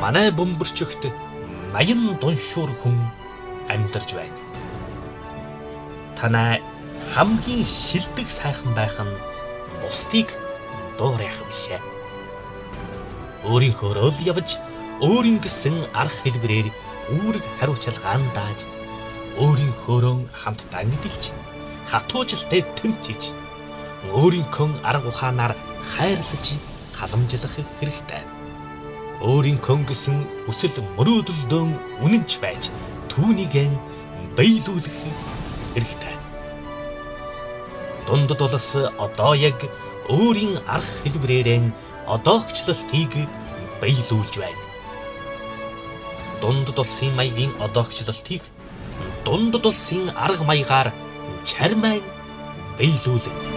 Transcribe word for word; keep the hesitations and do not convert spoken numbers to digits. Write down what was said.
манай бөмбөрчөгт наян дуншуур хүн амьдарч байна. Танай хамгийн шилдэг сайхан байх нь бусдыг дуурайх бишээ. Өөрийнхөө л явж өөрийн гэсэн арга хэлбэрээр үүрэг хариуцлагаан дааж өөрийнхөөрөө хамт дангидэлж хатуужилтай тэмчиж өөрийнхөө арга ухаанаар хайрлаж халамжлах хэрэгтэй. Өөрийнхөө гэсэн хүсэл мөрөөдөлдөө үнэнч байж түүнийг биелүүлэх хэрэгтэй. Дундад улс одоо яг өөрийн арга хэлбэрээр одоогчлолтыг биелүүлж байна. Дундад улсын маягийн одоогчлолтыг дундад улсын арга маягаар чармай биелүүлнэ.